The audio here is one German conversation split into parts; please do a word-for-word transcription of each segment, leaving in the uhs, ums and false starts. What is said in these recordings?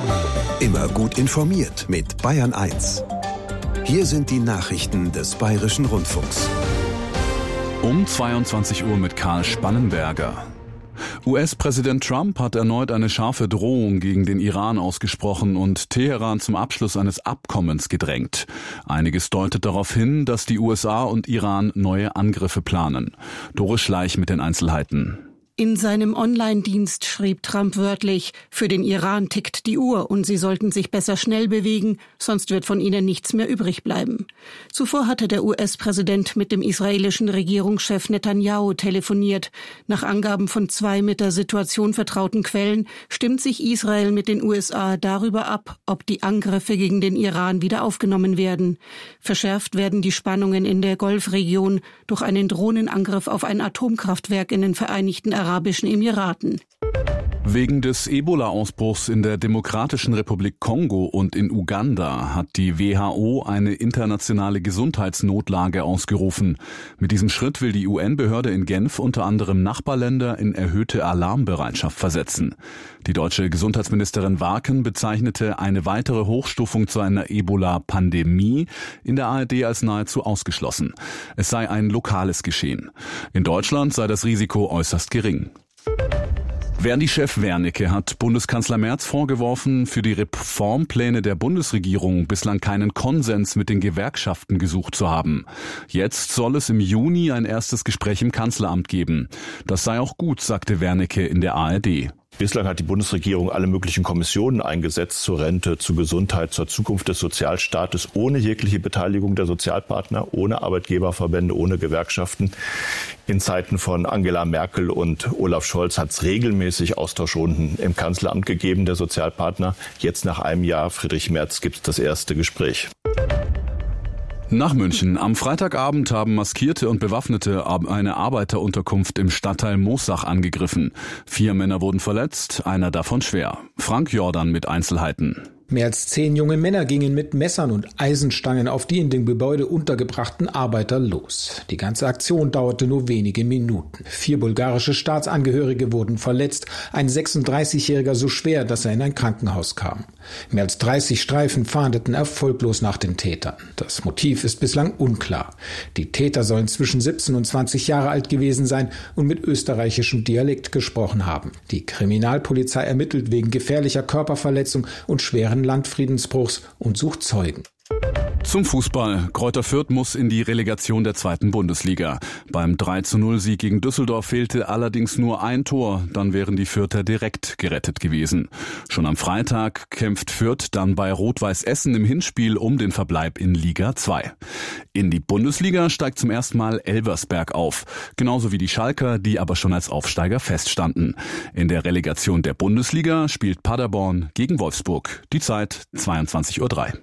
Immer gut informiert mit Bayern eins. Hier sind die Nachrichten des Bayerischen Rundfunks. Um zweiundzwanzig Uhr mit Karl Spannenberger. U S-Präsident Trump hat erneut eine scharfe Drohung gegen den Iran ausgesprochen und Teheran zum Abschluss eines Abkommens gedrängt. Einiges deutet darauf hin, dass die U S A und Iran neue Angriffe planen. Doris Schleich mit den Einzelheiten. In seinem Online-Dienst schrieb Trump wörtlich: Für den Iran tickt die Uhr und sie sollten sich besser schnell bewegen, sonst wird von ihnen nichts mehr übrig bleiben. Zuvor hatte der U S-Präsident mit dem israelischen Regierungschef Netanyahu telefoniert. Nach Angaben von zwei mit der Situation vertrauten Quellen stimmt sich Israel mit den U S A darüber ab, ob die Angriffe gegen den Iran wieder aufgenommen werden. Verschärft werden die Spannungen in der Golfregion durch einen Drohnenangriff auf ein Atomkraftwerk in den Vereinigten Arabischen Emiraten. Wegen des Ebola-Ausbruchs in der Demokratischen Republik Kongo und in Uganda hat die W H O eine internationale Gesundheitsnotlage ausgerufen. Mit diesem Schritt will die U N-Behörde in Genf unter anderem Nachbarländer in erhöhte Alarmbereitschaft versetzen. Die deutsche Gesundheitsministerin Warken bezeichnete eine weitere Hochstufung zu einer Ebola-Pandemie in der A R D als nahezu ausgeschlossen. Es sei ein lokales Geschehen. In Deutschland sei das Risiko äußerst gering. Verdi-Chef Wernicke hat Bundeskanzler Merz vorgeworfen, für die Reformpläne der Bundesregierung bislang keinen Konsens mit den Gewerkschaften gesucht zu haben. Jetzt soll es im Juni ein erstes Gespräch im Kanzleramt geben. Das sei auch gut, sagte Wernicke in der A R D. Bislang hat die Bundesregierung alle möglichen Kommissionen eingesetzt zur Rente, zur Gesundheit, zur Zukunft des Sozialstaates, ohne jegliche Beteiligung der Sozialpartner, ohne Arbeitgeberverbände, ohne Gewerkschaften. In Zeiten von Angela Merkel und Olaf Scholz hat es regelmäßig Austauschrunden im Kanzleramt gegeben, der Sozialpartner. Jetzt nach einem Jahr, Friedrich Merz, gibt es das erste Gespräch. Nach München. Am Freitagabend haben Maskierte und Bewaffnete eine Arbeiterunterkunft im Stadtteil Moosach angegriffen. Vier Männer wurden verletzt, einer davon schwer. Frank Jordan mit Einzelheiten. Mehr als zehn junge Männer gingen mit Messern und Eisenstangen auf die in dem Gebäude untergebrachten Arbeiter los. Die ganze Aktion dauerte nur wenige Minuten. Vier bulgarische Staatsangehörige wurden verletzt, ein sechsunddreißigjähriger so schwer, dass er in ein Krankenhaus kam. Mehr als dreißig Streifen fahndeten erfolglos nach den Tätern. Das Motiv ist bislang unklar. Die Täter sollen zwischen siebzehn und zwanzig Jahre alt gewesen sein und mit österreichischem Dialekt gesprochen haben. Die Kriminalpolizei ermittelt wegen gefährlicher Körperverletzung und schweren Landfriedensbruchs und sucht Zeugen. Zum Fußball. Greuther Fürth muss in die Relegation der zweiten Bundesliga. Beim drei zu null Sieg gegen Düsseldorf fehlte allerdings nur ein Tor, dann wären die Fürther direkt gerettet gewesen. Schon am Freitag kämpft Fürth dann bei Rot-Weiß Essen im Hinspiel um den Verbleib in Liga zwei. In die Bundesliga steigt zum ersten Mal Elversberg auf, genauso wie die Schalker, die aber schon als Aufsteiger feststanden. In der Relegation der Bundesliga spielt Paderborn gegen Wolfsburg. Die Zeit zweiundzwanzig Uhr drei.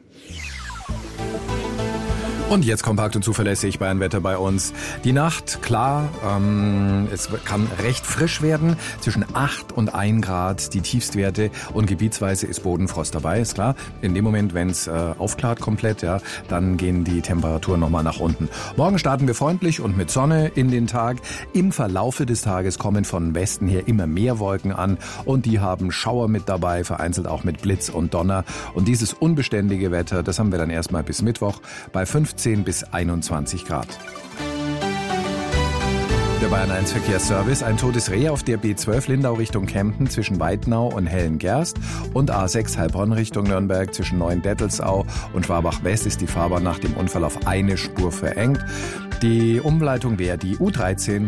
Und jetzt kompakt und zuverlässig Bayernwetter bei uns. Die Nacht, klar, ähm, es kann recht frisch werden, zwischen acht und ein Grad die Tiefstwerte und gebietsweise ist Bodenfrost dabei, ist klar. In dem Moment, wenn es äh, aufklart komplett, ja, dann gehen die Temperaturen nochmal nach unten. Morgen starten wir freundlich und mit Sonne in den Tag. Im Verlaufe des Tages kommen von Westen her immer mehr Wolken an und die haben Schauer mit dabei, vereinzelt auch mit Blitz und Donner. Und dieses unbeständige Wetter, das haben wir dann erstmal bis Mittwoch bei fünfzehn bis einundzwanzig Grad. Der Bayern eins Verkehrsservice. Ein totes Reh auf der B zwölf Lindau Richtung Kempten zwischen Weidnau und Hellengerst und A sechs Heilbronn Richtung Nürnberg zwischen Neuendettelsau und Schwabach West ist die Fahrbahn nach dem Unfall auf eine Spur verengt. Die Umleitung wäre die U dreizehn.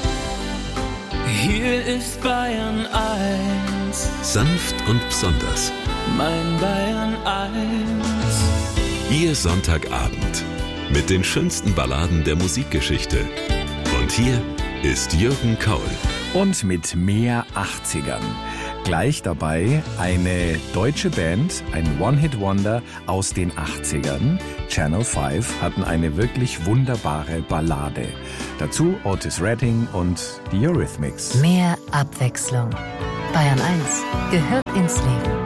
Hier ist Bayern eins. Sanft und besonders. Mein Bayern eins. Ihr Sonntagabend mit den schönsten Balladen der Musikgeschichte. Und hier ist Jürgen Kaul. Und mit mehr achtzigern. Gleich dabei eine deutsche Band, ein One-Hit-Wonder aus den achtzigern. Channel fünf hatten eine wirklich wunderbare Ballade. Dazu Otis Redding und die Eurythmics. Mehr Abwechslung. Bayern eins gehört ins Leben.